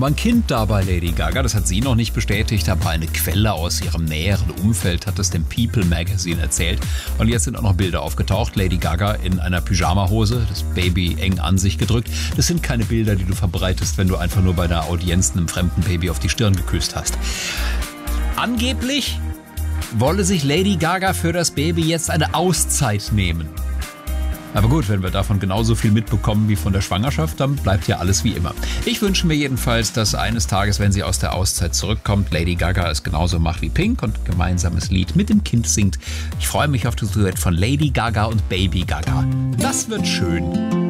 war ein Kind da bei Lady Gaga, das hat sie noch nicht bestätigt, aber eine Quelle aus ihrem näheren Umfeld hat es dem People Magazine erzählt. Und jetzt sind auch noch Bilder aufgetaucht. Lady Gaga in einer Pyjamahose, das Baby eng an sich gedrückt. Das sind keine Bilder, die du verbreitest, wenn du einfach nur bei einer Audienz einem fremden Baby auf die Stirn geküsst hast. Angeblich wolle sich Lady Gaga für das Baby jetzt eine Auszeit nehmen. Aber gut, wenn wir davon genauso viel mitbekommen wie von der Schwangerschaft, dann bleibt ja alles wie immer. Ich wünsche mir jedenfalls, dass eines Tages, wenn sie aus der Auszeit zurückkommt, Lady Gaga es genauso macht wie Pink und ein gemeinsames Lied mit dem Kind singt. Ich freue mich auf das Duett von Lady Gaga und Baby Gaga. Das wird schön.